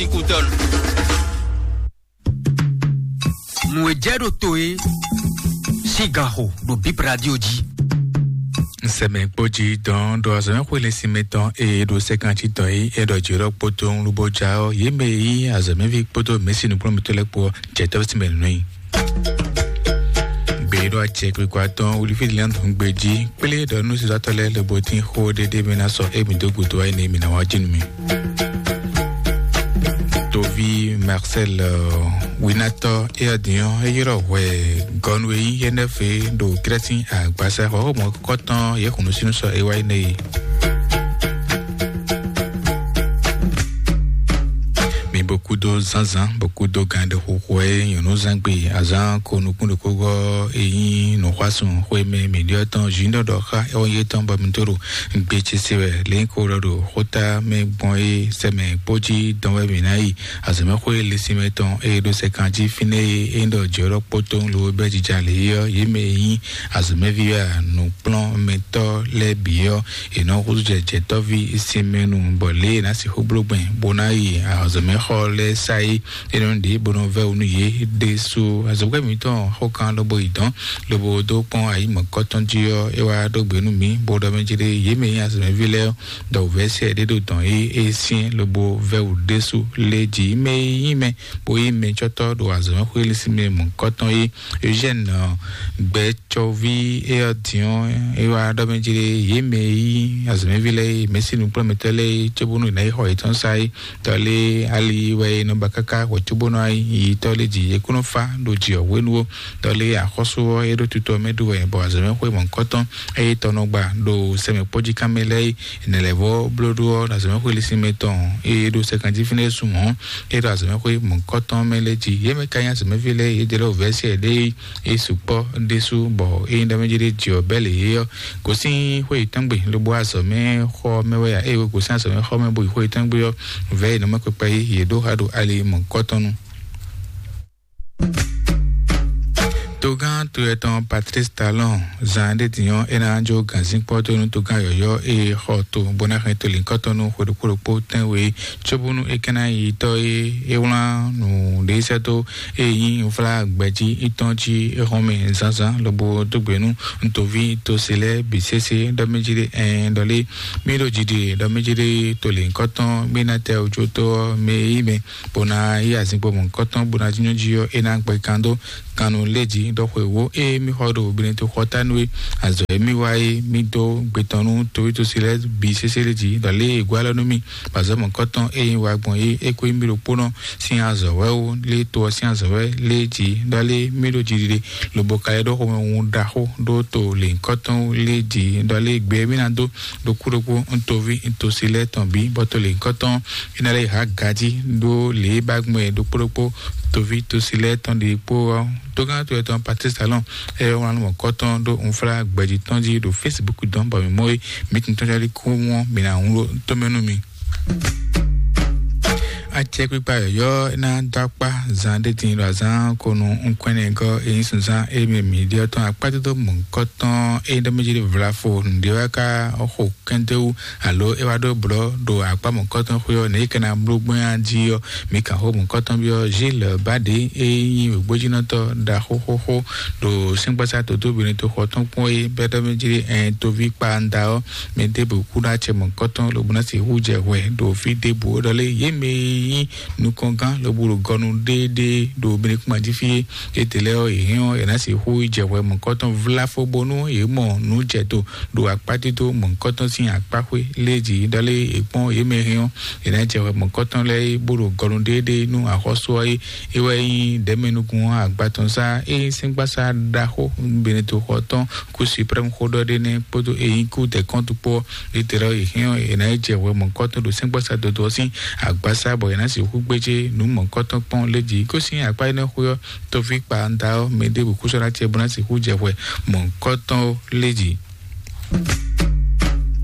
5 tonnes. Mouedjero Toe, Sigaho, do Bip Radio Di. Semaine Poji dans un rôle siméton et de 58 ans et de Jiro Poton, le Bojao, Yemei, Azamevik Poto, Messi nous promettons le pour Jeto Simelnui. Bédo a checké quoi ton ou le filiant Beji, Pelé de nous ateliers le botin ho de menaces et de Goutoua et Neminawajinmi. Tovi Marcel Winato et Adion et Yorowe Gonway Yenefe do Chrétien à Bassaro mon coton et qu'on nous so et Wayne. Mais beaucoup de zanzan, beaucoup de gants de Houé, nous zangbi, Azan, Kono Kogo et nous croissons, mais médiatant, Jino Doka et Oyetan Bamintoro, Béchisiwe, Linkorado, Rota, Megboy, Seme, Poji, dans Webinai, Azamako, les Simeton et de Sekanji Fine, et de Joro Poton, le Béjali, Yemei, Azamevia, nous plans, Meto, les bio, et non rouge Jetovi, Simenu, Bolé, Nasi Hubloben, Bonaï, Azame. Les sailles et non des bonnes verres nouillés des sous à ce moment hokan le boiton le bodo pont à mon coton dio et wa do benumi bodo menjire yeme à ce ville do verser des dotons et sien le beau verre dessous les di mais boy mais choto do azama ko le sime mon coton et Eugène Bechovi et Dion et wa do menjire yeme à ce ville mais si nous promettons les chebunu nai hoiton sai tole ali no bakaka wachubonai itoleji ekunofa doji owenwo tole akoso edo tuto medu e boazeme ko mon coton e tonogba do seme poji kamele nelevo blodo na seme ko lisimeton e do sekanji fine sumo e do azeme ko mon coton meleji yeme kanya seme vile e de lo verse de e supo desu bo e ndamejire jio bele e ko sin ko itangbe lo bo asome ko mewe ya e ko sin asome ko me bo ko itangbe yo ve no mako pai yedo hado ali mon coton. Togan tu eton Patrice Talon Zande Dion Enanjo Ganzin Porto no Togan yoyo e hoto bona rento linkoto no kodokoro poten we chobunu ekena ito e wala no deseto e yin fla gbeji itonji e home zaza lobo dogbenu ntovi to sele bisese do mejire en dole miro jide do mejire to linkoto menate ojoto me ime bona ya zinpo mon koton bona jinjo ena gbekando kanu leji dokwewo e mi hodo binto khotanwe azo mi wai mi do gbetonu to sile bi seseleji dale igwala no mi bazamo koton e wa gbon e ko mi ro pono sin azo wewo le to sin azo we leji dale mi do jidire lo bokale do ko won da ho do to le koton leji dale gbe mi na do kuropo ntovi to sile ton bi boto le koton inale ha gaji do le bagmo e do kuropo to vi to sile ton de po Togan tu eton Patrice Talon e won mo coton do un fra gbeji tonji do Facebook don ba mi moi meeting tonjali ko won mi na un to menu mi a check pa yo na dakpa zande tin razan kono unkwene go e sunza e mi dio ton apati do mon coton e de mejiri vlafo ndio ka o kende alo e wado bro do apa mon coton khoyo ne kana blogbon adio mi ka ho mon coton bio Gilles Bade e yi gbojina to da ho do singpasa to do bi to coton po e be de mejiri en to vi pa ndao me de bu kula che mon coton lo bona si huje we do fi de bu do le yeme nous congan le boulot gonu de do benik madifi eteleo ehion enasi hu jewe mon coton vlafo bonu e mo nu jeto do apati to mon coton sin apahwe leji dale epon emehion ena jewe mon coton le boulot gonu de nu ahoso ewe demenugun agbaton sa e singbasa daho beneto coton ku supreme khodo de ne poto e ku de compte pour eteleo ehion ena jewe mon coton do singbasa do sin agbasa bo enasi gbeje nu mon coton pon leji ko sin apa ina khoyo to fi pa ndao me de bu kusora che bona si hu jewe mon coton leji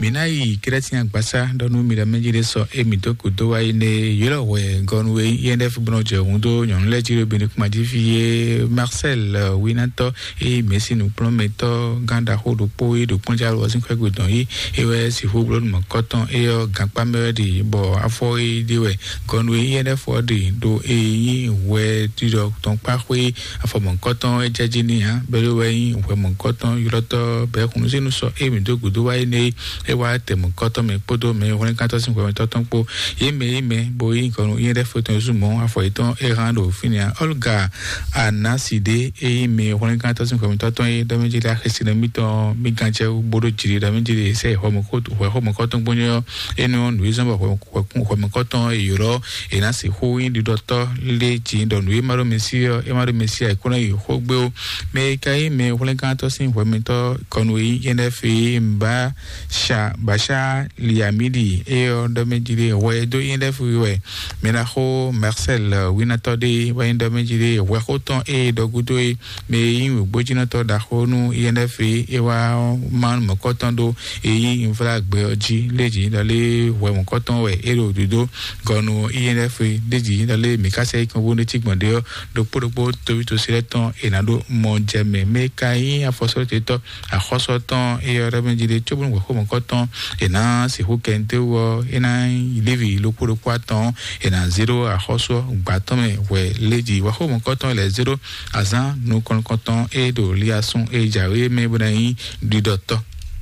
Minai Kretin Bassa, Donu Midamejide so Emitoku do Aine, Yellow, Gonway, INF Brojo, Undo, Yon Legio Benic Madifié, Marcel, Winato, et Messi nous prometto, Ganda Hodo Poi, do Ponja was in Quagudon, EOS, Hublon, Mocoton, Eo, Gangpa Merdi, Bo, Afoi, Dewe, Gonway, INF Wadi, do E, where Tido, Ton Parway, for Moncoton, et Jaginia, Belway, where Moncoton, Yuroto, Berkunzino so Emitoku do Aine, Ewa, Temocoton, me Podo, me, when Cantos and Totonpo, Yeme, Boy, Gon, INF Zumon, Afoiton, Erando, Finia, Olga, Anaside, Eme, when Cantos and Toton, Damagila, Hestinamito, Miganche, Bodo Chili, Damagili, say Homocoton, where Homocoton Bonio, Enon, reason of Homocoton, Euro, Enasi, who in the doctor, Lechi, Don Wimaro Messia, Emaro Messia, Kona, Hobo, Mekai, me, when Cantos in Wemento, Conway, NFA, Basha, Liamidi, Eo, Damagili, where do NFA, Menaho, Marcel, Winatode, Wayne Damagili, Wahoton, E, Dogudoi, May, Bojinato, Dahonu, NFA, Ewa, Man, Mocotondo, E, in Flag, Belgi, Legi, Dale, Wamocoton, Ero, Dudo, Gono, ENFA, Deji, Dale, Mikase, Convonetic Mondeo, do Podopo, to Selecton, Enado, Monjame, Mekai, a Fossoteto, a Hossoton, E, Ramagili, Chobun, Wahomocoton, Ena, si who can do, Ena, Levi, Lopo, Quaton, Ena, Zero, a Hosso, Batome, where Lady, Wahomocoton, les Zero, Azan, nous concoton, et de liaison, et Jaré, Mebonai, du docteur.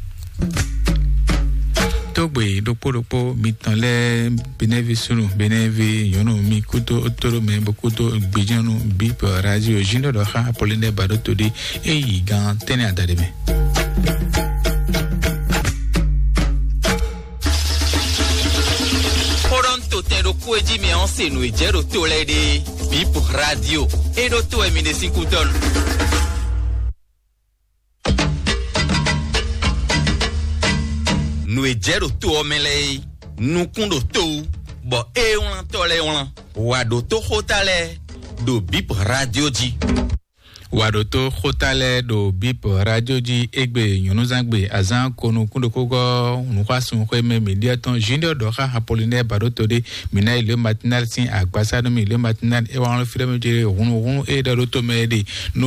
Togbe dopo mitan le benevi sunu benevi yono mi kuto otoro me bokuto gbejanu bip radio jindo do ha Apolline Badoto de e gan tene adademe. Toronto tendo kueji me onse no ejero to le de bip radio e do to emine 5 ton. Nou e jero to omele, nou kundo to, bo e on tole on, wado to hotale, do bip radio ji. Wadoto hotale do bip radio ji egbe yonozangbe azan kono kundo kogo nukwasun kweme mediaton jindo do ha Apolline Badoto de mina ile matinal sin agbasa no mi ile matinal e wa fireme jere hunu e da roto mede no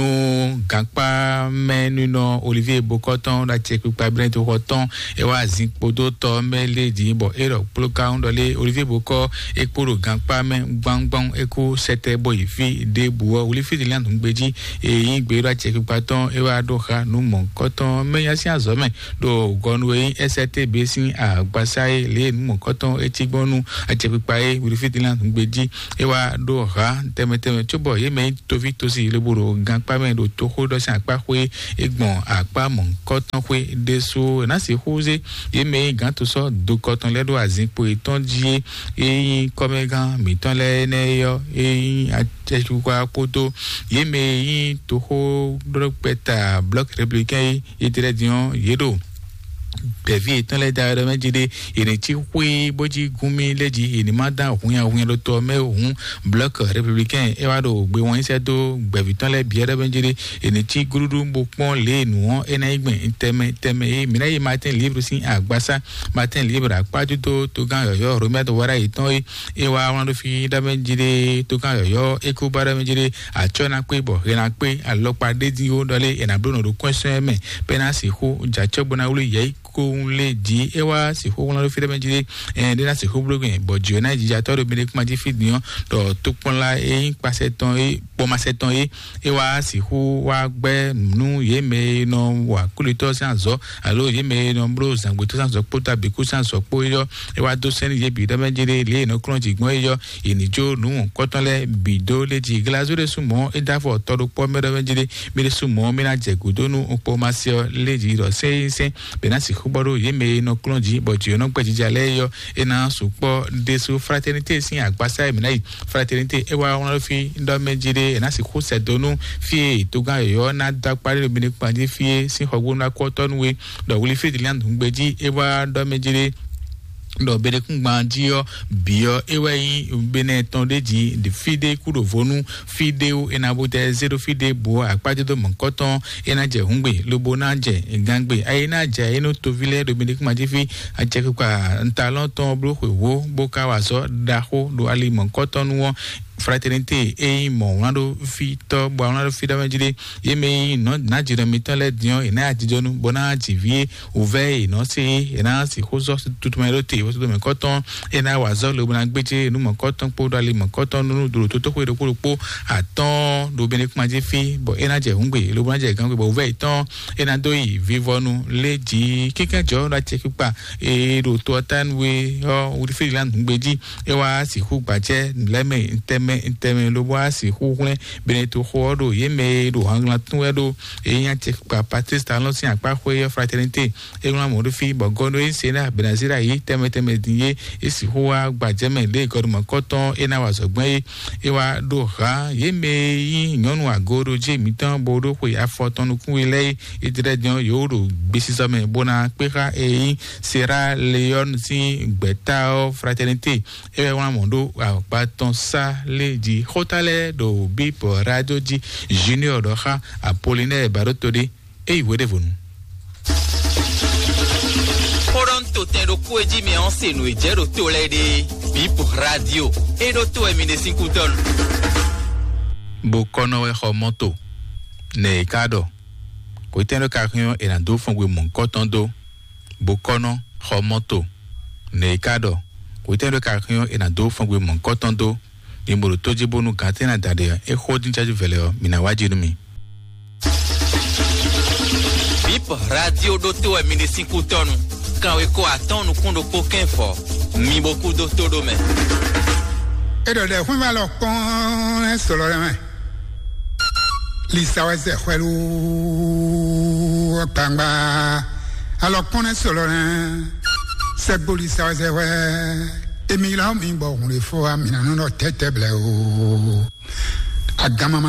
gangpa menu no Olivier Bocoton da cheku pa brento hoton e wa zin podo to mele di bo e ro ploka ndole Olivier Boco e poro gangpa men gbangbang e ko sete boy fi de buo Olivier de land ngbeji yin gbero cheku paton e wa do ha no mon koton me yasi azome do gonwe ST basin agbasa le no mon koton e tigbonu a cheku pa e Olivier de land ngbeji e wa do ha teme chobo ye me to vi to si le boro gangpa men do to ho do san pa kwe egbon apa mon koton kwe deso na se hose ye me gan to so do koton le do azin po eton die e komegan mi ton le ne yo e a cheku kwa poto ye me to ho do peta bloc républicain et tradition yedo bevi ton le da mejide ene ti hui boji gumi leji ene mada ohun lo to me ohun bloc républicain e wa do gbe won ise do bevi ton le bi da mejide ene ti gurudu bopon le nu won ene igben teme e mina yi Martin Libre sin agbasa Martin Libre apaju to gan yoyo romedo wara iton e wa won do fi da mejide to gan yoyo e ko bara mejide a chona pe bo rena pe alopa de di o dole ena blono do question me penasi ho ja chobona ulu ye ko le di ewa si ho won lo fi de mejide de na si ho blogun bo jona jija to do bi kuma ji fi dion do to pon la e pase ton e po ma se ton ewa si ho wa gbe nu ye me no wa kulito sanzo alo ye me no bro zangbo to sanzo pota bi ku sanzo po yo ewa do sen ye bi de mejide le no kron ji gbon yo enijo nu ko ton le bi do le ji glazo de sumo e da fo to do po me de mejide mi de sumo mi na je gudo nu po ma se le ji do se be na si boro ye me no klonji but you no pejija le yo e na supo de su fraternité sin agbasa mi na fraternité e wa won fi ndo mejide e na si ko sedonu fi to gan yo na da pare bi ni panje fi sin hogbo na ko tonu we do wuli fi di land ngbeji e wa ndo mejide do bede kunbandio bio ewe bene tondeji de fide kudo vonu fide o enabote zero fide bo apade do monkoton enaje hungbe lobo naje gangbe ayinaje eno to vile do bede kunmajifi aje kwa ntalonton brokwe wo boka waso daho do ali monkoton wo fraternité et mon rando fito bonado fida majide yeme no na jira mitale dion ina ajijonu bona jivie ouvert no se ina si hozo tout merote wo to me koton ina wazo lo bona gbeje nu mo koton po do ali mo koton nu do to ko do po aton do bene kuma je fi bo ina je hungbe lo bona je gangbe bo ouvert ton ina do yi vivonu leji kikanjo la chekupa e do to tan we o uri fi lan gbeji e wa si hu gbaje leme nteme lo boa si huhun beneto hodo yeme do hangla tuedo eyan che pa patrice talon si apa hoye fraternité e ran mo do fi bogodo sena benazira yi teme dinye e si hoa gbajeme le godmo koton e na wasogbon e wa do ha yeme yi nyonu agoro je mitan bodo ko ya foton kun ile e diredion yoro gbesi me bona peka e Sierra Leone si gbeta fraternité e ran mo do paton sa le di hotale do bip radio di junior do ha Apollinaire Barotode e iwe devonu Toronto tem do Coedi me ensino e gero tole de bip radio e do to emine 5 ton Bokono we homoto ne kado ko tendo kakyon e na do fongwe mon kotondo Bokono homoto ne kado ko tendo kakyon e na do fongwe mon kotondo Nimbolo toji bonu katena dade e hodin chaji veleo mina wajirumi. Bip radio do to emine 5 ton quand we ko atonu kundo poken fo mi beaucoup do todo me. E do de fun va lo kon solo le me. Lisa wa se khwelu pangba. Alors kon solo le. Se bolisa wa se we. Emi la mi bo le fo amina no tete ble o agama